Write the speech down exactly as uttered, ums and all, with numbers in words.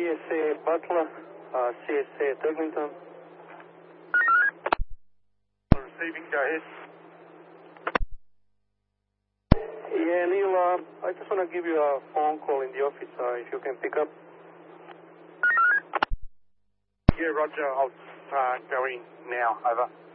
S A Butler, uh, C S A Turklington. Receiving, go ahead. Yeah, Neil, uh, I just want to give you a phone call in the office, uh, if you can pick up. Yeah, Roger, I'll uh, go in now, over.